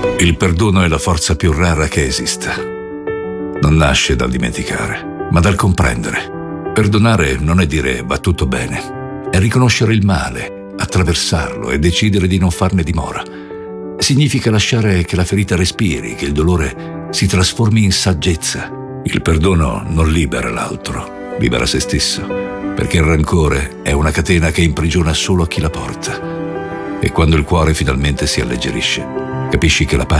Il perdono è la forza più rara che esista. Non nasce dal dimenticare, ma dal comprendere. Perdonare non è dire va tutto bene, è riconoscere il male, attraversarlo e decidere di non farne dimora. Significa lasciare che la ferita respiri, che il dolore si trasformi in saggezza. Il perdono non libera l'altro, libera se stesso, perché il rancore è una catena che imprigiona solo chi la porta. E quando il cuore finalmente si alleggerisce, capisci che la pace